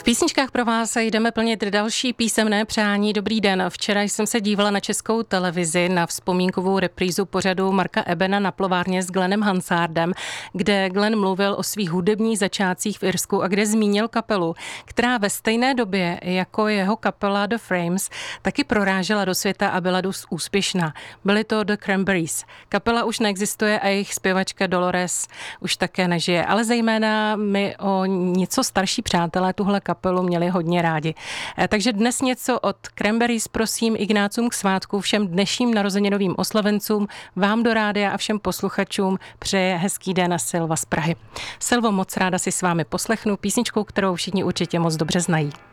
Písničkách pro vás jdeme plnit další písemné přání. Dobrý den. Včera jsem se dívala na Českou televizi na vzpomínkovou reprízu pořadu Marka Ebena Na plovárně s Glennem Hansardem, kde Glenn mluvil o svých hudebních začátcích v Irsku a kde zmínil kapelu, která ve stejné době jako jeho kapela The Frames taky prorážela do světa a byla dost úspěšná. Byly to The Cranberries. Kapela už neexistuje a jejich zpěvačka Dolores už také nežije, ale zejména my o něco starší přátelé tuhle kapelu měli hodně rádi. Takže dnes něco od Cranberries, prosím, Ignácům k svátku, všem dnešním narozeninovým oslavencům, vám do rádia a všem posluchačům přeje hezký den a Silva z Prahy. Silvo, moc ráda si s vámi poslechnu písničku, kterou všichni určitě moc dobře znají.